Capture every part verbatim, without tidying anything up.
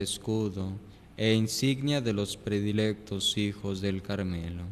escudo e insignia de los predilectos hijos del Carmelo.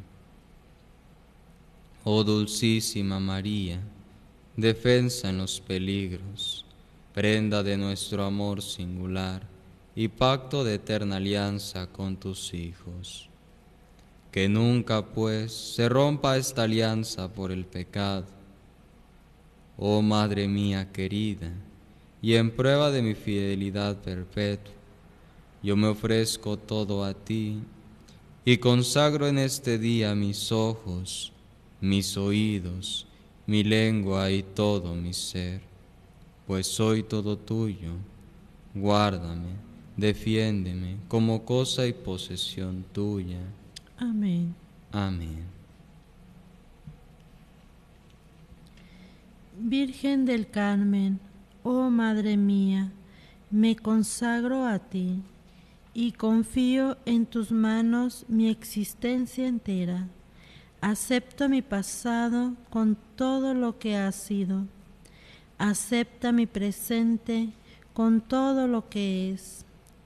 Oh dulcísima María, defensa en los peligros, prenda de nuestro amor singular y pacto de eterna alianza con tus hijos. Que nunca, pues, se rompa esta alianza por el pecado. Oh Madre mía querida, y en prueba de mi fidelidad perpetua, yo me ofrezco todo a ti y consagro en este día mis ojos, mis oídos, mi lengua y todo mi ser, pues soy todo tuyo. Guárdame, defiéndeme como cosa y posesión tuya. Amén. Amén. Virgen del Carmen, oh Madre mía, me consagro a ti y confío en tus manos mi existencia entera. Acepto mi pasado con todo lo que ha sido. Acepta mi presente con todo lo que es.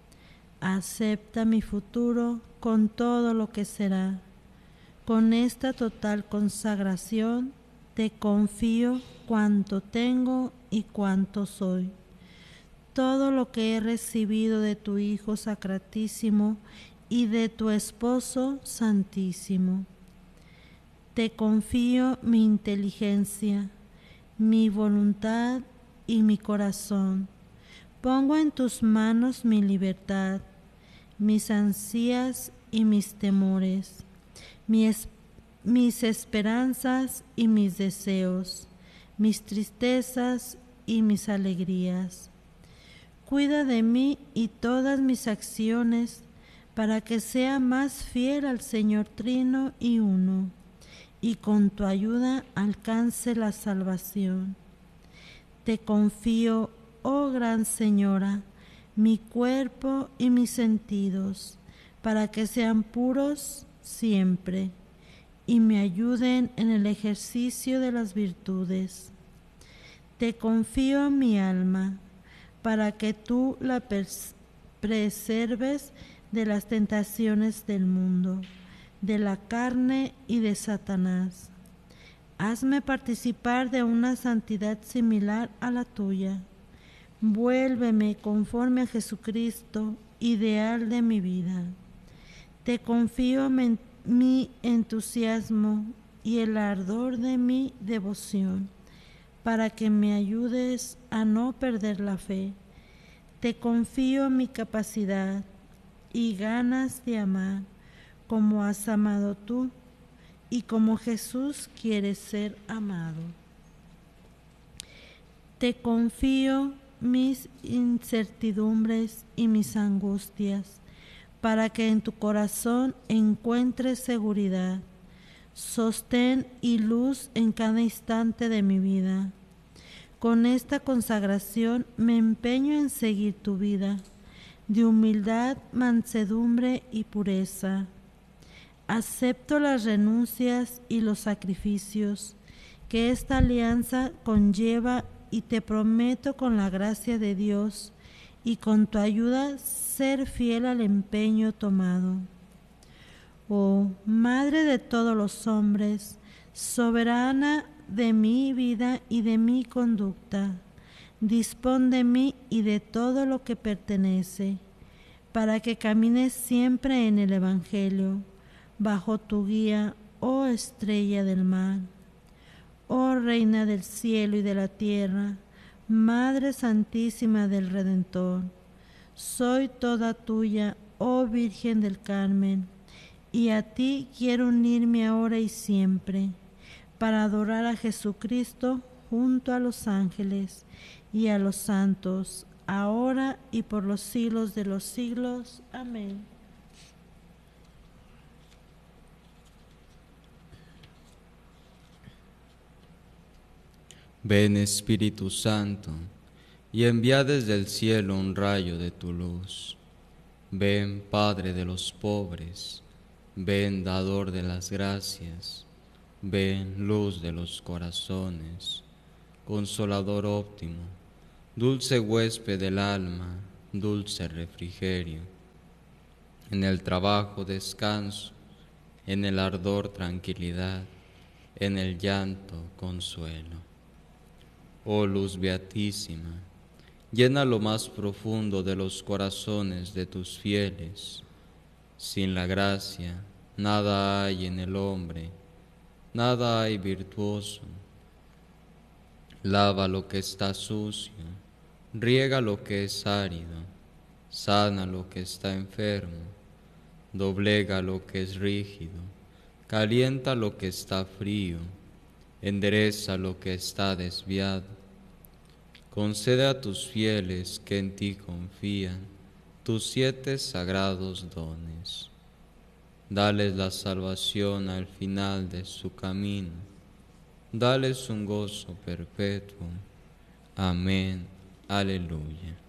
Acepta mi futuro con todo lo que será. Con esta total consagración te confío cuanto tengo y cuanto soy. Todo lo que he recibido de tu Hijo Sacratísimo y de tu Esposo Santísimo. Te confío mi inteligencia, mi voluntad y mi corazón. Pongo en tus manos mi libertad, mis ansias y mis temores, mi es, mis esperanzas y mis deseos, mis tristezas y mis alegrías. Cuida de mí y todas mis acciones para que sea más fiel al Señor Trino y Uno, y con tu ayuda alcance la salvación. Te confío, oh Gran Señora, mi cuerpo y mis sentidos, para que sean puros siempre y me ayuden en el ejercicio de las virtudes. Te confío mi alma, para que tú la preserves de las tentaciones del mundo, de la carne y de Satanás. Hazme participar de una santidad similar a la tuya. Vuélveme conforme a Jesucristo, ideal de mi vida. Te confío mi, mi entusiasmo y el ardor de mi devoción, para que me ayudes a no perder la fe. Te confío mi capacidad y ganas de amar, como has amado tú y como Jesús quiere ser amado. Te confío mis incertidumbres y mis angustias, para que en tu corazón encuentres seguridad, sostén y luz en cada instante de mi vida. Con esta consagración me empeño en seguir tu vida, de humildad, mansedumbre y pureza. Acepto las renuncias y los sacrificios que esta alianza conlleva y te prometo con la gracia de Dios y con tu ayuda ser fiel al empeño tomado. Oh Madre de todos los hombres, soberana de mi vida y de mi conducta, dispón de mí y de todo lo que pertenece, para que camine siempre en el Evangelio, bajo tu guía, oh estrella del mar. Oh Reina del cielo y de la tierra, Madre Santísima del Redentor, soy toda tuya, oh Virgen del Carmen, y a ti quiero unirme ahora y siempre, para adorar a Jesucristo junto a los ángeles y a los santos, ahora y por los siglos de los siglos. Amén. Ven Espíritu Santo, y envía desde el cielo un rayo de tu luz. Ven Padre de los pobres, ven Dador de las gracias, ven Luz de los corazones, Consolador óptimo, dulce huésped del alma, dulce refrigerio. En el trabajo descanso, en el ardor tranquilidad, en el llanto consuelo. Oh luz beatísima, llena lo más profundo de los corazones de tus fieles. Sin la gracia, nada hay en el hombre, nada hay virtuoso. Lava lo que está sucio, riega lo que es árido, sana lo que está enfermo, doblega lo que es rígido, calienta lo que está frío, endereza lo que está desviado. Concede a tus fieles que en ti confían tus siete sagrados dones. Dales la salvación al final de su camino. Dales un gozo perpetuo. Amén. Aleluya.